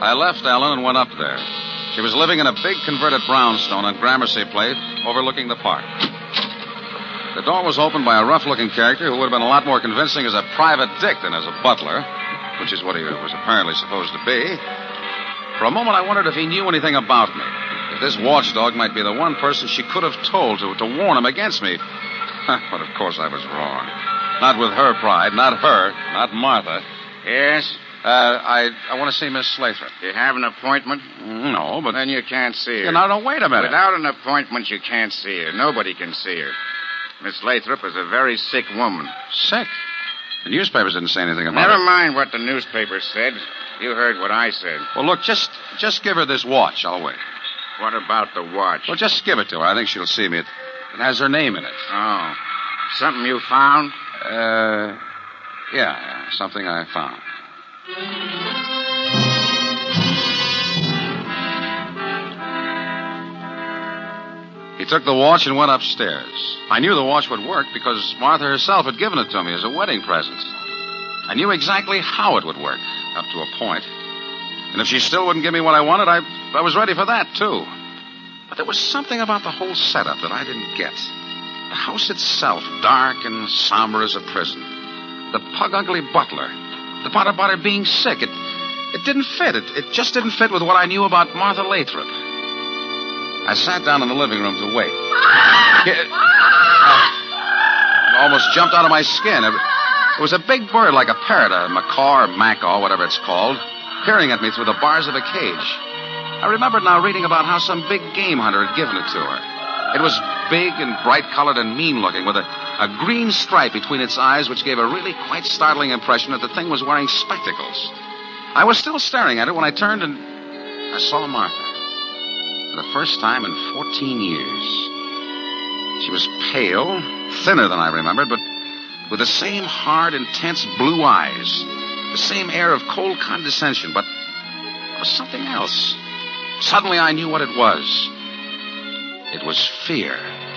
I left Ellen and went up there. She was living in a big converted brownstone on Gramercy Place, overlooking the park. The door was opened by a rough-looking character who would have been a lot more convincing as a private dick than as a butler, which is what he was apparently supposed to be. For a moment, I wondered if he knew anything about me. If this watchdog might be the one person she could have told to warn him against me. But, of course, I was wrong. Not with her pride. Not her. Not Martha. Yes? I want to see Miss Lathrop. You have an appointment? No, but... Then you can't see her. Now, don't wait a minute. Without an appointment, you can't see her. Nobody can see her. Miss Lathrop is a very sick woman. Sick? The newspapers didn't say anything about it. Never mind what the newspapers said. You heard what I said. Well, look, just give her this watch. I'll wait. What about the watch? Well, just give it to her. I think she'll see me. It has her name in it. Oh. Something you found? Yeah, something I found. He took the watch and went upstairs. I knew the watch would work because Martha herself had given it to me as a wedding present. I knew exactly how it would work, up to a point. And if she still wouldn't give me what I wanted, I was ready for that, too. But there was something about the whole setup that I didn't get. The house itself, dark and somber as a prison. The pug-ugly butler. The part about her being sick. It didn't fit. It just didn't fit with what I knew about Martha Lathrop. I sat down in the living room to wait. It almost jumped out of my skin. It was a big bird like a parrot, a macaw or macaw, whatever it's called, peering at me through the bars of a cage. I remembered now reading about how some big game hunter had given it to her. It was big and bright-colored and mean-looking, with a green stripe between its eyes, which gave a really quite startling impression that the thing was wearing spectacles. I was still staring at it when I turned and I saw Martha. For the first time in 14 years. She was pale, thinner than I remembered, but with the same hard, intense blue eyes, the same air of cold condescension, but it was something else. Suddenly I knew what it was. It was fear.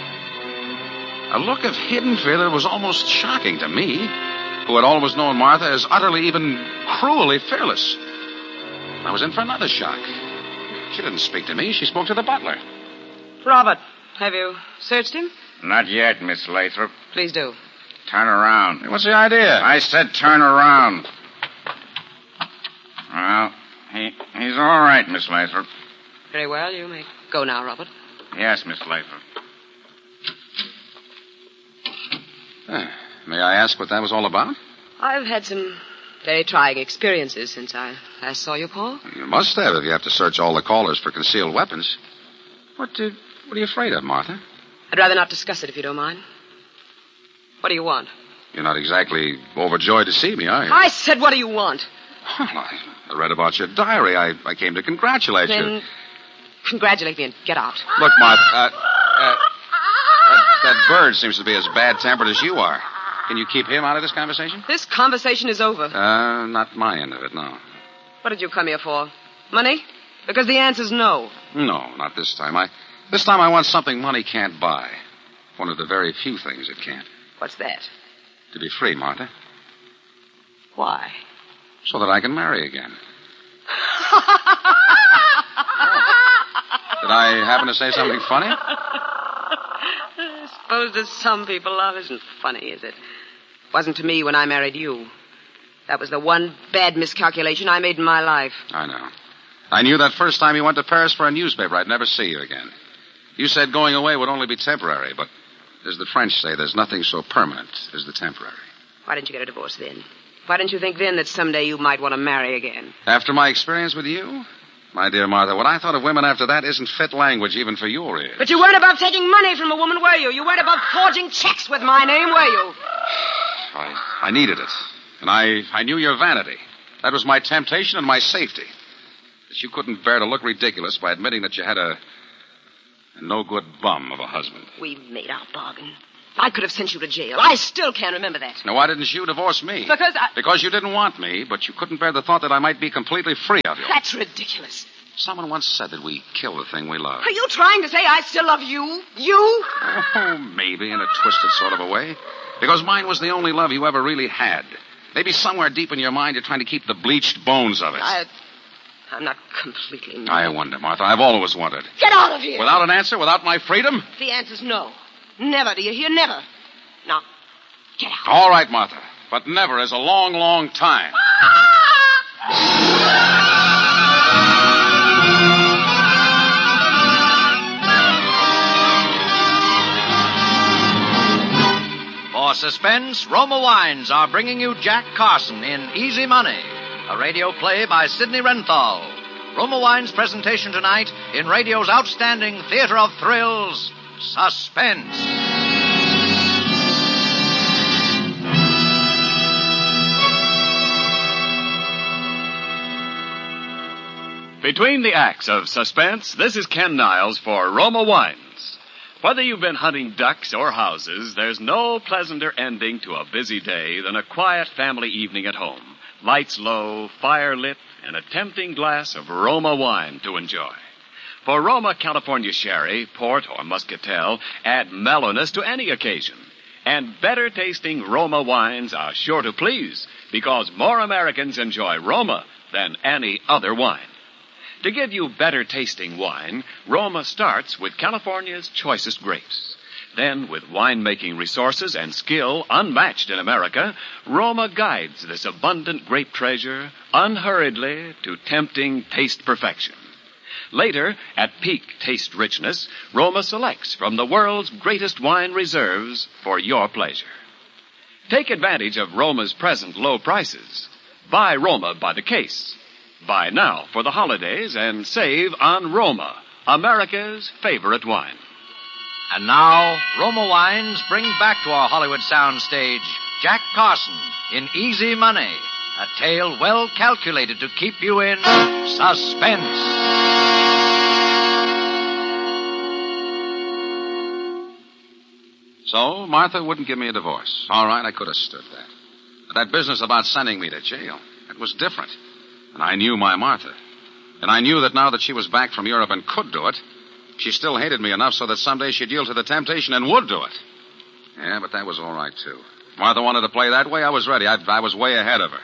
A look of hidden fear that was almost shocking to me, who had always known Martha as utterly, even cruelly fearless. I was in for another shock. She didn't speak to me. She spoke to the butler. Robert, have you searched him? Not yet, Miss Lathrop. Please do. Turn around. What's the idea? I said turn around. Well, he's all right, Miss Lathrop. Very well. You may go now, Robert. Yes, Miss Lathrop. May I ask what that was all about? I've had some very trying experiences since I last saw you, Paul. You must have if you have to search all the callers for concealed weapons. What are you afraid of, Martha? I'd rather not discuss it if you don't mind. What do you want? You're not exactly overjoyed to see me, are you? I said, what do you want? Well, I read about your diary. I came to congratulate you. Then congratulate me and get out. Look, Martha, that bird seems to be as bad-tempered as you are. Can you keep him out of this conversation? This conversation is over. Not my end of it, no. What did you come here for? Money? Because the answer's no. No, not this time. This time I want something money can't buy. One of the very few things it can't. What's that? To be free, Martha. Why? So that I can marry again. Did I happen to say something funny? I suppose to some people love isn't funny, is it? Wasn't to me when I married you. That was the one bad miscalculation I made in my life. I know. I knew that first time you went to Paris for a newspaper I'd never see you again. You said going away would only be temporary, but as the French say, there's nothing so permanent as the temporary. Why didn't you get a divorce then? Why didn't you think then that someday you might want to marry again? After my experience with you? My dear Martha, what I thought of women after that isn't fit language even for your ears. But you weren't above taking money from a woman, were you? You weren't above forging checks with my name, were you? I needed it. And I knew your vanity. That was my temptation and my safety. That you couldn't bear to look ridiculous by admitting that you had a no-good bum of a husband. We made our bargain. I could have sent you to jail. I still can't remember that. Now, why didn't you divorce me? Because you didn't want me, but you couldn't bear the thought that I might be completely free of you. That's ridiculous. Someone once said that we kill the thing we love. Are you trying to say I still love you? You? Oh, maybe in a twisted sort of a way. Because mine was the only love you ever really had. Maybe somewhere deep in your mind you're trying to keep the bleached bones of it. I'm not completely mad. I wonder, Martha. I've always wondered. Get out of here! Without an answer, without my freedom? The answer's no. Never, do you hear? Never. Now, get out. All right, Martha. But never is a long, long time. For suspense, Roma Wines are bringing you Jack Carson in Easy Money, a radio play by Sidney Renthal. Roma Wines' presentation tonight in radio's outstanding theater of thrills, Suspense. Between the acts of Suspense, this is Ken Niles for Roma Wines. Whether you've been hunting ducks or houses, there's no pleasanter ending to a busy day than a quiet family evening at home. Lights low, fire lit, and a tempting glass of Roma wine to enjoy. For Roma California Sherry, Port, or Muscatel add mellowness to any occasion. And better tasting Roma wines are sure to please, because more Americans enjoy Roma than any other wine. To give you better tasting wine, Roma starts with California's choicest grapes. Then, with winemaking resources and skill unmatched in America, Roma guides this abundant grape treasure unhurriedly to tempting taste perfection. Later, at peak taste richness, Roma selects from the world's greatest wine reserves for your pleasure. Take advantage of Roma's present low prices. Buy Roma by the case. Buy now for the holidays and save on Roma, America's favorite wine. And now, Roma Wines bring back to our Hollywood soundstage Jack Carson in Easy Money, a tale well calculated to keep you in suspense. So, Martha wouldn't give me a divorce. All right, I could have stood that. But that business about sending me to jail, it was different. And I knew my Martha. And I knew that now that she was back from Europe and could do it, she still hated me enough so that someday she'd yield to the temptation and would do it. Yeah, but that was all right, too. Martha wanted to play that way. I was ready. I was way ahead of her.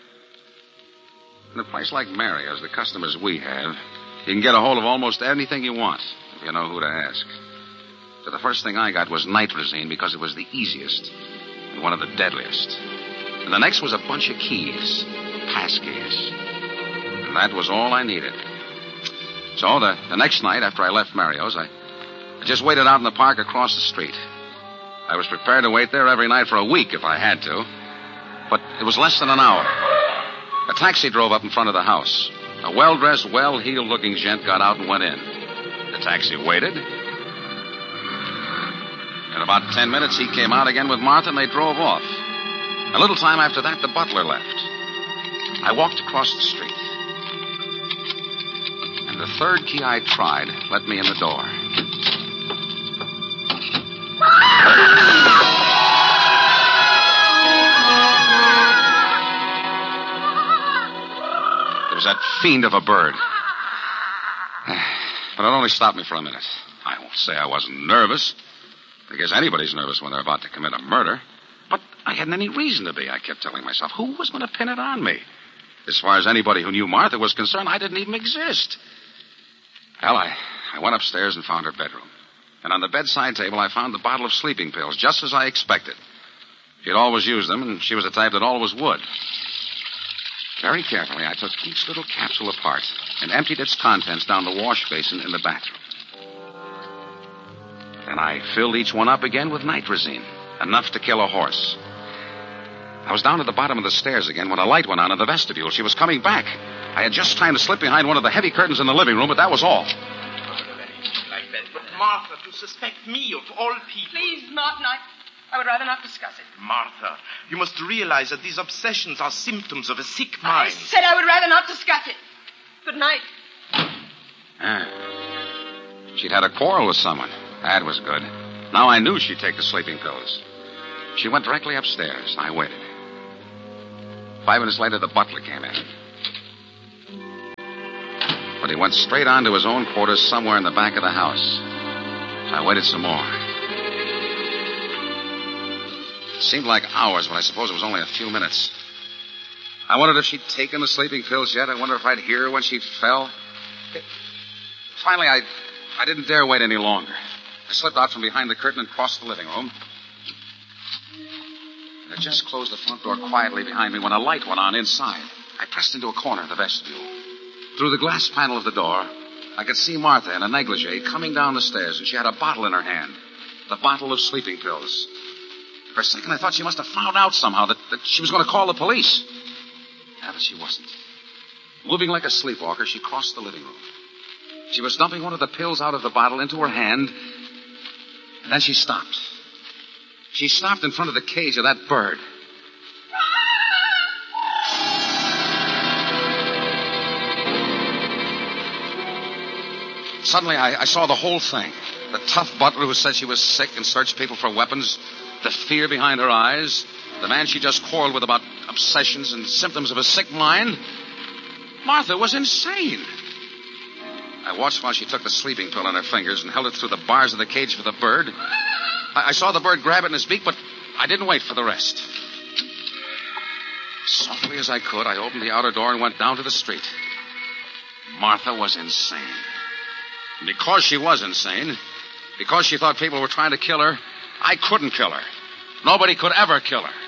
In a place like Mario's, the customers we have, you can get a hold of almost anything you want, if you know who to ask. So the first thing I got was nitrazine because it was the easiest and one of the deadliest. And the next was a bunch of keys, passkeys. And that was all I needed. So the next night after I left Mario's, I just waited out in the park across the street. I was prepared to wait there every night for a week if I had to. But it was less than an hour. A taxi drove up in front of the house. A well-dressed, well-heeled-looking gent got out and went in. The taxi waited. In about 10 minutes, he came out again with Martha, and they drove off. A little time after that, the butler left. I walked across the street. And the third key I tried let me in the door. There was that fiend of a bird. But it only stopped me for a minute. I won't say I wasn't nervous. I guess anybody's nervous when they're about to commit a murder. But I hadn't any reason to be, I kept telling myself. Who was going to pin it on me? As far as anybody who knew Martha was concerned, I didn't even exist. Well, I went upstairs and found her bedroom. And on the bedside table, I found the bottle of sleeping pills, just as I expected. She'd always used them, and she was the type that always would. Very carefully, I took each little capsule apart and emptied its contents down the wash basin in the bathroom. Then I filled each one up again with nitrazine, enough to kill a horse. I was down at the bottom of the stairs again when a light went on in the vestibule. She was coming back. I had just time to slip behind one of the heavy curtains in the living room, but that was all. But Martha, to suspect me of all people... Please, Martin, I would rather not discuss it. Martha, you must realize that these obsessions are symptoms of a sick mind. I said I would rather not discuss it. Good night. She'd had a quarrel with someone. That was good. Now I knew she'd take the sleeping pills. She went directly upstairs. I waited. 5 minutes later, the butler came in. But he went straight on to his own quarters somewhere in the back of the house. So I waited some more. It seemed like hours, but I suppose it was only a few minutes. I wondered if she'd taken the sleeping pills yet. I wondered if I'd hear her when she fell. Finally, I didn't dare wait any longer. I slipped out from behind the curtain and crossed the living room. And I just closed the front door quietly behind me when a light went on inside. I pressed into a corner of the vestibule. Through the glass panel of the door, I could see Martha in a negligee coming down the stairs, and she had a bottle in her hand. The bottle of sleeping pills. For a second, I thought she must have found out somehow that she was going to call the police. Yeah, but she wasn't. Moving like a sleepwalker, she crossed the living room. She was dumping one of the pills out of the bottle into her hand, and then she stopped. She stopped in front of the cage of that bird. Suddenly, I saw the whole thing. The tough butler who said she was sick and searched people for weapons. The fear behind her eyes. The man she just quarreled with about obsessions and symptoms of a sick mind. Martha was insane. I watched while she took the sleeping pill in her fingers and held it through the bars of the cage for the bird. I saw the bird grab it in his beak, but I didn't wait for the rest. As softly as I could, I opened the outer door and went down to the street. Martha was insane. And because she was insane, because she thought people were trying to kill her, I couldn't kill her. Nobody could ever kill her.